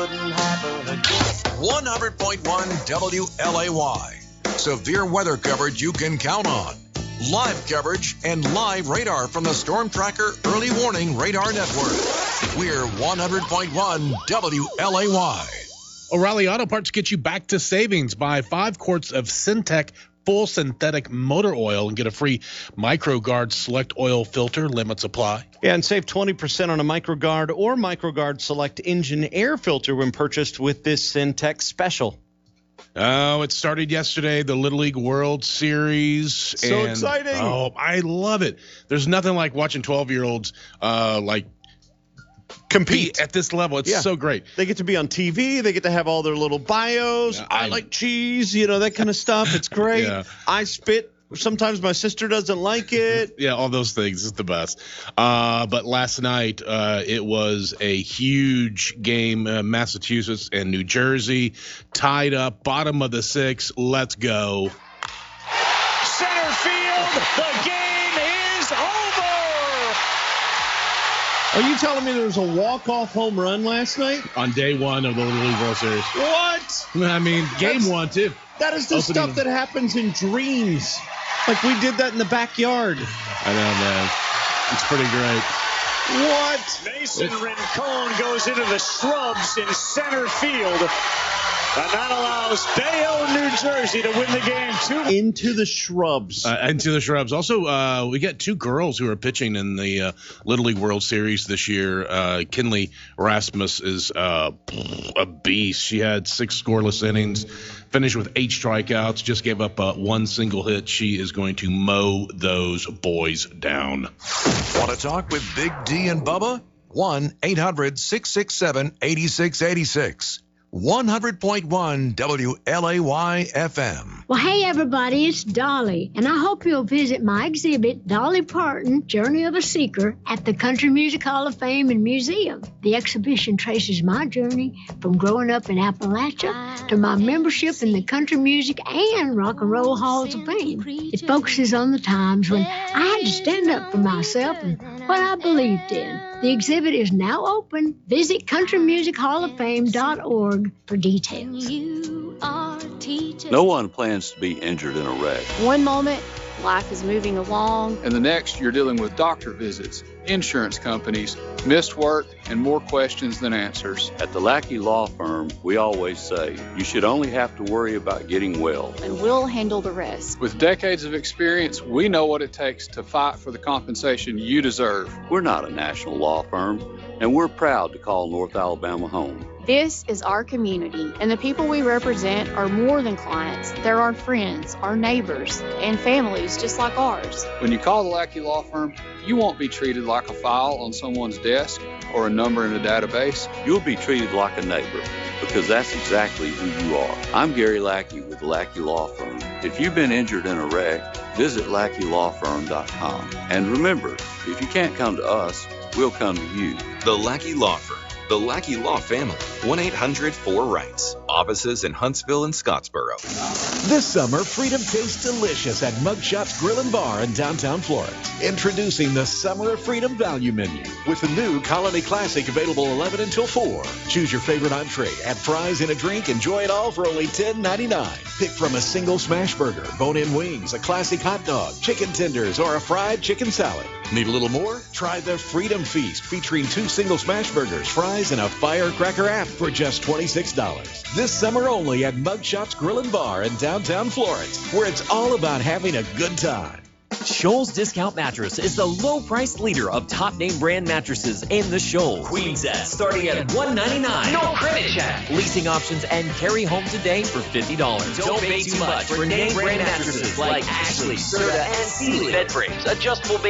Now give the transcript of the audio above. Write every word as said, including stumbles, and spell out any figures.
wouldn't happen again. one hundred point one W L A Y. Severe weather coverage you can count on. Live coverage and live radar from the Storm Tracker Early Warning Radar Network. We're one hundred point one W L A Y. O'Reilly Auto Parts gets you back to savings. Buy five quarts of Syntec full synthetic motor oil and get a free MicroGuard Select oil filter. Limits apply. Yeah, and save twenty percent on a MicroGuard or MicroGuard Select engine air filter when purchased with this Syntec special. Oh, it started yesterday, the Little League World Series. So and, exciting. Oh, I love it. There's nothing like watching twelve-year-olds uh, like compete at this level. It's Yeah. so great. They get to be on T V. They get to have all their little bios. Yeah, I, I- like cheese, you know, that kind of stuff. It's great. Yeah. I spit. Sometimes my sister doesn't like it. Yeah, all those things is the best. Uh, but last night, uh, it was a huge game. Uh, Massachusetts and New Jersey tied up, bottom of the sixth. Let's go. Center field, the game is over. Are you telling me there was a walk-off home run last night? On day one of the Little League World Series. What? I mean, game That's- one, too. That is the Opening- stuff that happens in dreams. Like we did that in the backyard. I know, man. It's pretty great. What? Mason Rincon goes into the shrubs in center field. And that allows Bayonne, New Jersey to win the game two. Into the shrubs. Uh, into the shrubs. Also, uh, we got two girls who are pitching in the uh, Little League World Series this year. Uh, Kinley Rasmus is uh, a beast. She had six scoreless innings, finished with eight strikeouts, just gave up uh, one single hit. She is going to mow those boys down. Want to talk with Big D and Bubba? one eight hundred six six seven eight six eight six. one hundred point one W L A Y F M. Well, hey, everybody, it's Dolly, and I hope you'll visit my exhibit, Dolly Parton, Journey of a Seeker, at the Country Music Hall of Fame and Museum. The exhibition traces my journey from growing up in Appalachia to my membership in the Country Music and Rock and Roll Halls of Fame. It focuses on the times when I had to stand up for myself and what I believed in. The exhibit is now open. Visit country music hall of fame dot org for details. No one plans to be injured in a wreck. One moment, life is moving along. And the next, you're dealing with doctor visits, insurance companies, missed work, and more questions than answers. At the Lackey Law Firm, we always say you should only have to worry about getting well. And we'll handle the rest. With decades of experience, we know what it takes to fight for the compensation you deserve. We're not a national law firm, and we're proud to call North Alabama home. This is our community, and the people we represent are more than clients. They're our friends, our neighbors, and families just like ours. When you call the Lackey Law Firm, you won't be treated like a file on someone's desk or a number in a database. You'll be treated like a neighbor, because that's exactly who you are. I'm Gary Lackey with the Lackey Law Firm. If you've been injured in a wreck, visit lackey law firm dot com. And remember, if you can't come to us, we'll come to you. The Lackey Law Firm. The Lackey Law Family. one eight hundred four rights. Offices in Huntsville and Scottsboro. This summer, freedom tastes delicious at Mugshots Grill and Bar in downtown Florence. Introducing the Summer of Freedom Value Menu with the new Colony Classic available eleven until four. Choose your favorite entree, add fries and a drink, enjoy it all for only ten ninety-nine. Pick from a single smash burger, bone-in wings, a classic hot dog, chicken tenders, or a fried chicken salad. Need a little more? Try the Freedom Feast featuring two single smash burgers, fries, and a firecracker app for just twenty-six dollars. This summer only at Mugshots Grill and Bar in downtown Florence, where it's all about having a good time. Shoals Discount Mattress is the low-priced leader of top-name brand mattresses in the Shoals. Queen set starting at one ninety-nine. No credit check. Leasing options and carry home today for fifty dollars. Don't pay too much for name brand mattresses like Ashley, Serta, and Sealy. Bed frames, adjustable